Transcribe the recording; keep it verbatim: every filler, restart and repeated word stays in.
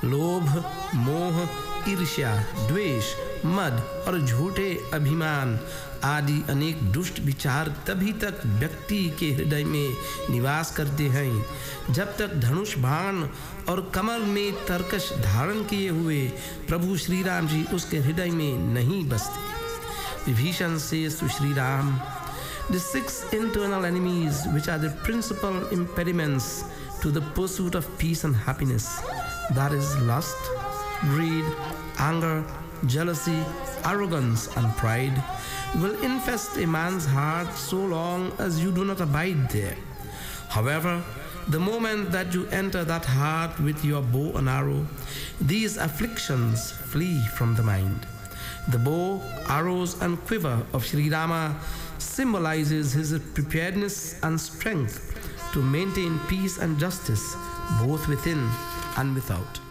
लोभ, मोह, ईर्ष्या, द्वेष, मद और झूठे अभिमान आदि अनेक दुष्ट विचार तभी तक व्यक्ति के हृदय में निवास करते हैं जब तक धनुष बाण और कमल में तरकश धारण किए हुए प्रभु श्री राम जी उसके हृदय में नहीं बसते। Vibhishan says to Sri Ram, the six internal enemies which are the principal impediments to the pursuit of peace and happiness, that is lust, greed, anger, jealousy, arrogance and pride, will infest a man's heart so long as you do not abide there. However, the moment that you enter that heart with your bow and arrow, these afflictions flee from the mind. The bow, arrows and quiver of Sri Rama symbolizes his preparedness and strength to maintain peace and justice both within and without.